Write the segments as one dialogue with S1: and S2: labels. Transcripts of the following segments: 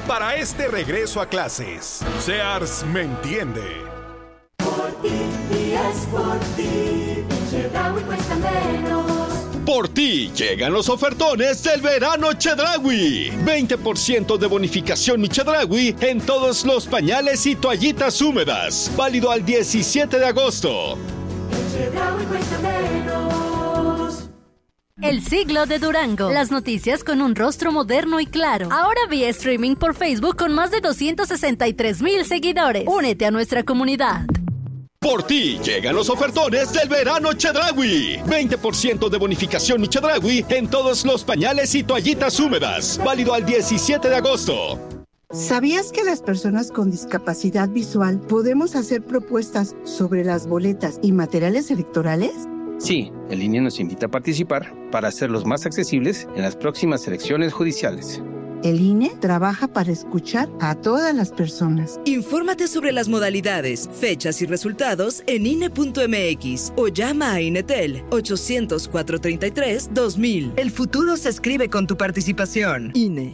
S1: para este regreso a clases. Sears me entiende.
S2: Por ti y es por ti, Chedraui cuesta menos.
S3: Por ti llegan los ofertones del verano Chedraui. 20% de bonificación Chedraui en todos los pañales y toallitas húmedas. Válido al 17 de agosto.
S2: Chedraui cuesta menos.
S4: El siglo de Durango. Las noticias con un rostro moderno y claro. Ahora vía streaming por Facebook con más de 263,000 seguidores. Únete a nuestra comunidad.
S3: Por ti llegan los ofertones del verano Chedraui. 20% de bonificación Chedraui en todos los pañales y toallitas húmedas. Válido al 17 de agosto.
S5: ¿Sabías que las personas con discapacidad visual podemos hacer propuestas sobre las boletas y materiales electorales?
S6: Sí, el INE nos invita a participar para hacerlos más accesibles en las próximas elecciones judiciales.
S5: El INE trabaja para escuchar a todas las personas.
S7: Infórmate sobre las modalidades, fechas y resultados en INE.mx o llama a INETEL 800-433-2000.
S8: El futuro se escribe con tu participación. INE.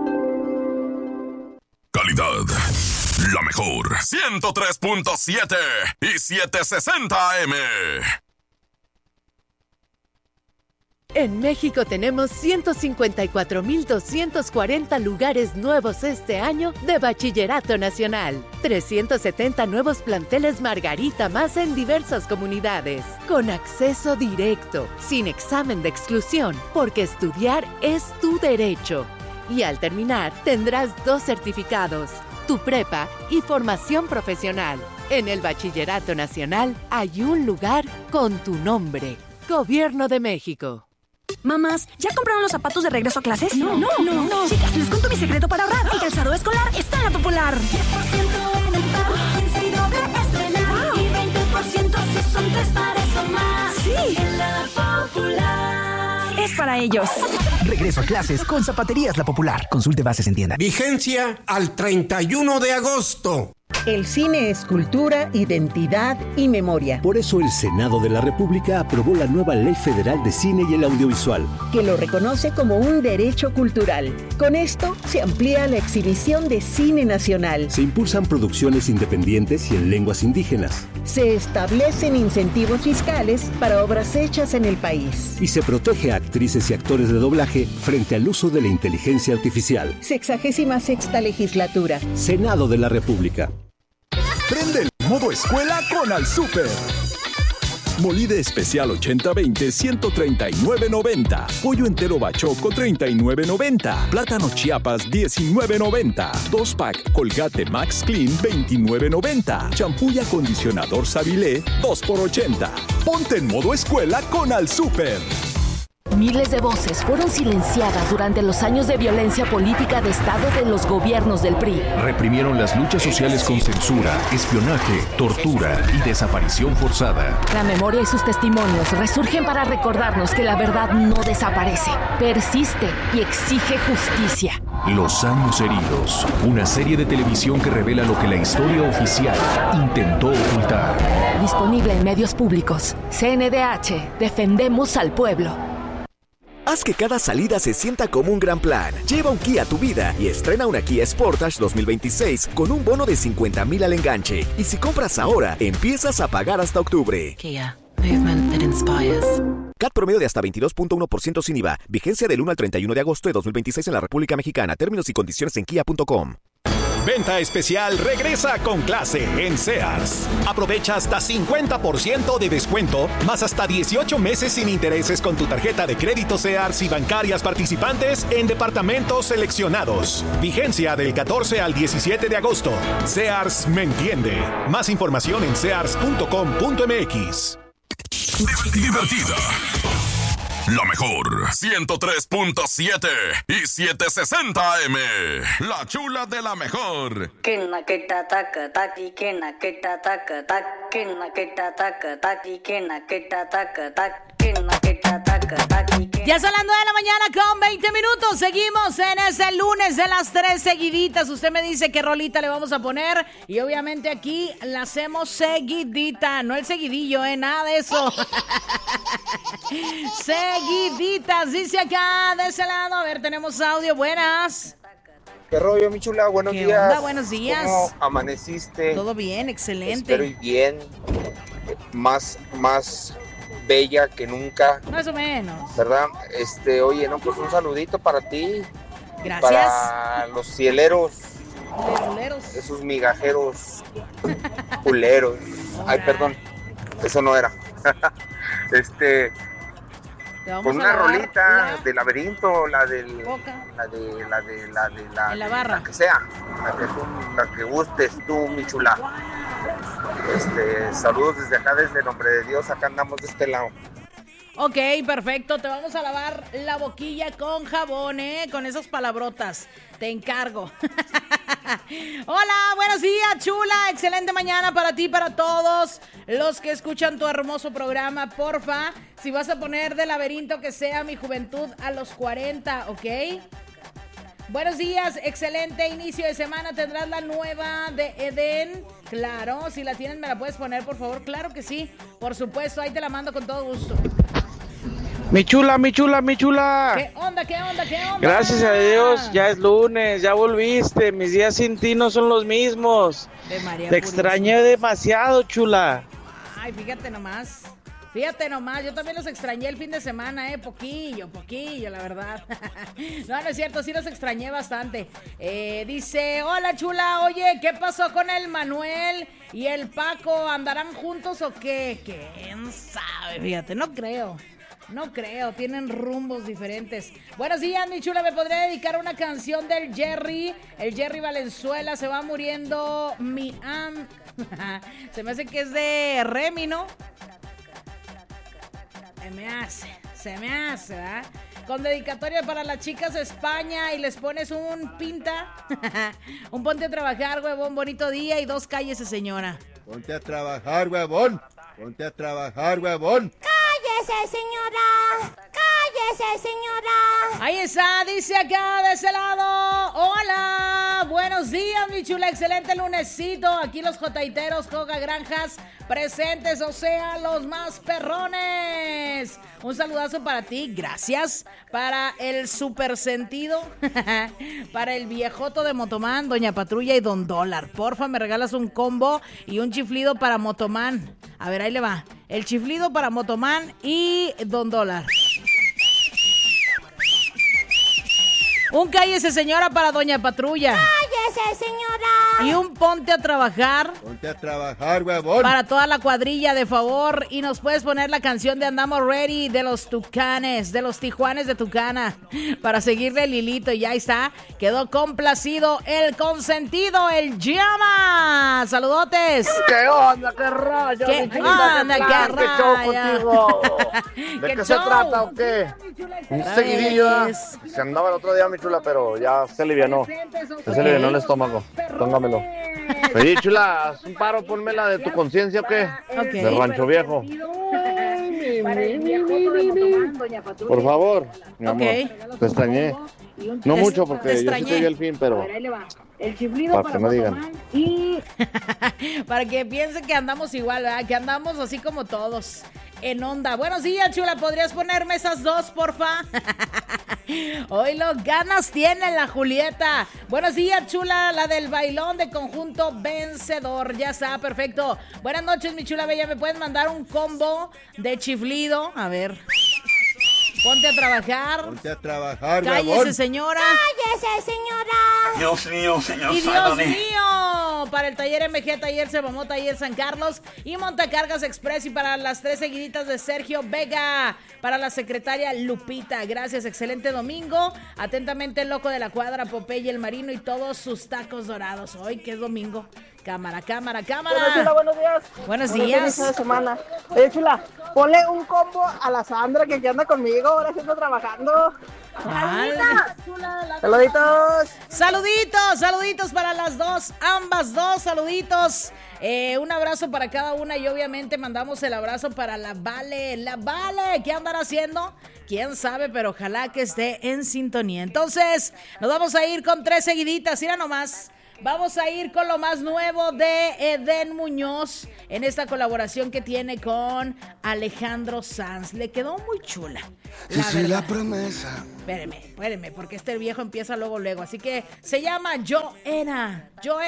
S1: Calidad, la mejor. 103.7 y 760 AM.
S9: En México tenemos 154,240 lugares nuevos este año de Bachillerato Nacional. 370 nuevos planteles Margarita más en diversas comunidades. Con acceso directo, sin examen de exclusión, porque estudiar es tu derecho. Y al terminar, tendrás 2 certificados, tu prepa y formación profesional. En el Bachillerato Nacional hay un lugar con tu nombre. Gobierno de México.
S10: Mamás, ¿ya compraron los zapatos de regreso a clases? No. Chicas, les cuento mi secreto para ahorrar. El calzado escolar está en La Popular.
S2: 10% en el pago, en doble estrenar. Y 20% si son 3 pares o más.
S10: Sí.
S2: En La Popular.
S10: Es para ellos.
S11: Regreso a clases con Zapaterías La Popular. Consulte bases en tienda.
S12: Vigencia al 31 de agosto.
S13: El cine es cultura, identidad y memoria.
S14: Por eso el Senado de la República aprobó la nueva Ley Federal de Cine y el Audiovisual,
S13: que lo reconoce como un derecho cultural. Con esto se amplía la exhibición de cine nacional.
S14: Se impulsan producciones independientes y en lenguas indígenas.
S13: Se establecen incentivos fiscales para obras hechas en el país.
S14: Y se protege a actrices y actores de doblaje frente al uso de la inteligencia artificial.
S13: 66ª legislatura.
S14: Senado de la República.
S15: Prende el modo escuela con Al Súper. Molida especial 80-20, 139.90. Pollo entero bachoco, 39.90. Plátano Chiapas, 19.90. 2-pack Colgate Max Clean, 29.90. Champú y acondicionador Savilé, 2x80. Ponte en modo escuela con Al Súper.
S16: Miles de voces fueron silenciadas durante los años de violencia política de Estado de los gobiernos del PRI.
S17: Reprimieron las luchas sociales con censura, espionaje, tortura y desaparición forzada.
S16: La memoria y sus testimonios resurgen para recordarnos que la verdad no desaparece, persiste y exige justicia.
S17: Los años heridos, una serie de televisión que revela lo que la historia oficial intentó ocultar.
S16: Disponible en medios públicos. CNDH, defendemos al pueblo.
S18: Haz que cada salida se sienta como un gran plan. Lleva un Kia a tu vida y estrena una Kia Sportage 2026 con un bono de 50,000 al enganche. Y si compras ahora, empiezas a pagar hasta octubre.
S19: Kia, movement that inspires.
S18: CAT promedio de hasta 22.1% sin IVA. Vigencia del 1 al 31 de agosto de 2026 en la República Mexicana. Términos y condiciones en kia.com.
S1: Venta especial regresa con clase en Sears. Aprovecha hasta 50% de descuento, más hasta 18 meses sin intereses con tu tarjeta de crédito Sears y bancarias participantes en departamentos seleccionados. Vigencia del 14 al 17 de agosto. Sears me entiende. Más información en sears.com.mx. Divertida. La mejor, 103.7 y 760 AM. La chula de la mejor.
S20: Ya son las 9 de la mañana con 20 minutos. Seguimos en ese lunes de las 3 seguiditas. Usted me dice qué rolita le vamos a poner. Y obviamente aquí la hacemos seguidita. No el seguidillo, nada de eso. Seguiditas, dice acá de ese lado. A ver, tenemos audio. Buenas.
S21: ¿Qué rollo, mi chula? Buenos
S20: ¿Qué
S21: días.
S20: onda? Buenos días.
S21: ¿Cómo amaneciste?
S20: Todo bien, excelente.
S21: Espero bien. Más bella que nunca.
S20: Más o menos.
S21: ¿Verdad? Oye, no, pues un saludito para ti.
S20: Gracias.
S21: Para los cieleros.
S20: Cieleros.
S21: Esos migajeros culeros. Ay, perdón. Eso no era. Con una rolita de Laberinto, la de la barra, la que sea, la que gustes tú, mi chula. Saludos desde acá, desde Nombre de Dios, acá andamos de este lado.
S20: Ok, perfecto, te vamos a lavar la boquilla con jabón, con esas palabrotas, te encargo. Hola, buenos días, chula, excelente mañana para ti, para todos los que escuchan tu hermoso programa, porfa, si vas a poner de Laberinto que sea Mi Juventud a los 40, ¿ok? Buenos días, excelente inicio de semana, ¿tendrás la nueva de Edén? Claro, si la tienes me la puedes poner, por favor, claro que sí, por supuesto, ahí te la mando con todo gusto.
S22: Mi chula, mi chula, mi chula.
S20: ¿Qué onda, qué onda, qué onda?
S22: Gracias a Dios, ya es lunes, ya volviste. Mis días sin ti no son los mismos.
S20: De María
S22: Te extrañé demasiado, chula.
S20: Ay, fíjate nomás, yo también los extrañé el fin de semana, poquillo, la verdad. No es cierto, sí los extrañé bastante. Dice, hola chula, oye, ¿qué pasó con el Manuel y el Paco? ¿Andarán juntos o qué? ¿Quién sabe? Fíjate, no creo, tienen rumbos diferentes. Buenos días, mi chula, ¿me podría dedicar una canción del Jerry? El Jerry Valenzuela, se va muriendo se me hace que es de Remy, ¿no? Se me hace, ¿verdad? Con dedicatoria para las chicas de España y les pones un pinta, un ponte a trabajar, huevón, bonito día y 2 cállese, señora.
S23: Ponte a trabajar, huevón. Ponte a trabajar, huevón.
S2: ¡Cállese, señora! ¡Cállese, señora!
S20: Ahí está, dice acá de ese lado. Hola, buenos días, mi chula, excelente lunesito. Aquí los jotaiteros, Coca Granjas presentes, o sea, los más perrones. Un saludazo para ti, gracias. Para el super sentido, para el viejoto de Motomán, Doña Patrulla y Don Dólar. Porfa, me regalas un combo y un chiflido para Motomán. A ver, ahí le va. El chiflido para Motomán y Don Dólar. Un cállese, señora, para Doña Patrulla.
S2: ¡Cállese, señora!
S20: Y un ponte a trabajar.
S23: Ponte a trabajar, huevón.
S20: Para toda la cuadrilla, de favor. Y nos puedes poner la canción de Andamos Ready de los Tucanes, de los Tijuanes de Tucana. Para seguirle el hilito. Y ya está. Quedó complacido el consentido, el llama. Saludotes.
S24: ¿Qué onda? ¿Qué rayo?
S20: ¿Qué onda? ¿Qué rayo?
S24: ¿De qué se trata o qué? Un seguidillo. Se andaba el otro día, mi chula, pero ya se alivianó. Se alivianó el estómago. Póngamelo. Oye, chula, haz un paro, ponmela de tu conciencia o qué.
S20: Okay.
S24: De Rancho Viejo. Por favor, mi amor. Te extrañé. No mucho porque yo sí te vi al fin, pero para que no digan.
S20: Para que piensen que andamos igual, ¿verdad? Que andamos así como todos, en onda. Buenos días, chula, ¿podrías ponerme esas dos, porfa? Hoy los ganas tiene la Julieta. Buenos días, chula, la del bailón de conjunto vencedor. Ya está, perfecto. Buenas noches, mi chula bella, ¿me pueden mandar un combo de chiflido? A ver. Ponte a trabajar.
S23: Ponte a trabajar,
S20: cállese,
S23: huevón.
S20: señora.
S2: ¡Cállese, señora!
S24: Dios mío, señor.
S20: Y Dios mío, para el taller MG, taller Sebamó, taller San Carlos y Montacargas Express, y para las 3 seguiditas de Sergio Vega, para la secretaria Lupita. Gracias, excelente domingo. Atentamente el loco de la cuadra, Popeye el Marino y todos sus tacos dorados. Hoy que es domingo. Cámara, cámara, cámara.
S25: Bueno, chula, buenos días.
S20: Buenos días.
S25: De semana. Chula, ponle un combo a la Sandra que anda conmigo, ahora siendo trabajando. Saluditos.
S20: Saluditos para las dos, ambas dos, saluditos. Un abrazo para cada una y obviamente mandamos el abrazo para la Vale. ¿Qué andará haciendo? Quién sabe, pero ojalá que esté en sintonía. Entonces, nos vamos a ir con 3 seguiditas, mira nomás. Vamos a ir con lo más nuevo de Edén Muñoz en esta colaboración que tiene con Alejandro Sanz. Le quedó muy chula.
S3: Yo soy la promesa.
S20: Espéreme, porque este viejo empieza luego. Así que se llama Yo Era,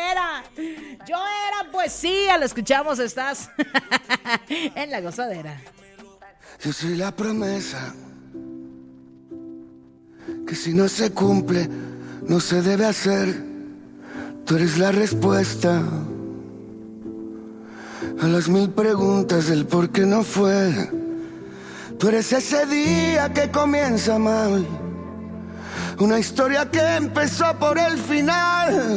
S20: poesía. Lo escuchamos, estás en La Gozadera.
S3: Yo soy la promesa que si no se cumple, no se debe hacer. Tú eres la respuesta a las 1000 preguntas del por qué no fue. Tú eres ese día que comienza mal, una historia que empezó por el final.